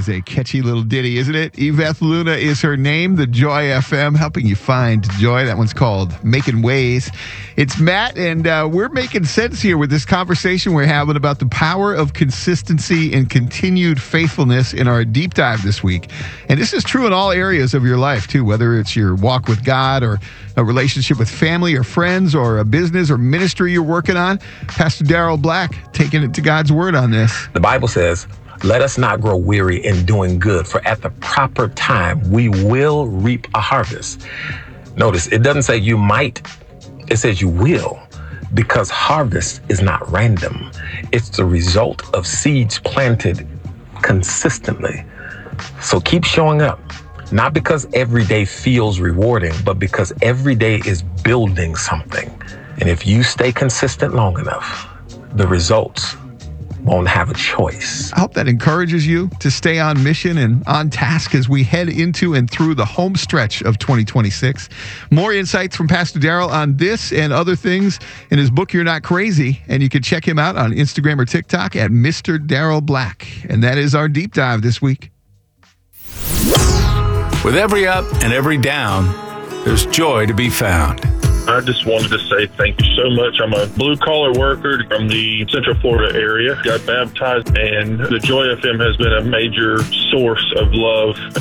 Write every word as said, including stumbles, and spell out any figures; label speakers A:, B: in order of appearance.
A: is a catchy little ditty, isn't it? Yvette Luna is her name, the Joy F M, helping you find joy. That one's called Making Ways. It's Matt, and uh, we're making sense here with this conversation we're having about the power of consistency and continued faithfulness in our deep dive this week. And this is true in all areas of your life, too, whether it's your walk with God or a relationship with family or friends or a business or ministry you're working on. Pastor Darrell Black taking it to God's word on this.
B: The Bible says, let us not grow weary in doing good, for at the proper time we will reap a harvest. Notice, it doesn't say you might, it says you will, because harvest is not random. It's the result of seeds planted consistently. So keep showing up, not because every day feels rewarding, but because every day is building something. And if you stay consistent long enough, the results won't have a choice.
A: I hope that encourages you to stay on mission and on task as we head into and through the home stretch of twenty twenty-six. More insights from Pastor Darrell on this and other things in his book, You're Not Crazy. And you can check him out on Instagram or TikTok at Mister Darrell Black. And that is our deep dive this week.
C: With every up and every down, there's joy to be found.
D: I just wanted to say thank you so much. I'm a blue-collar worker from the Central Florida area. Got baptized, and the Joy F M has been a major source of love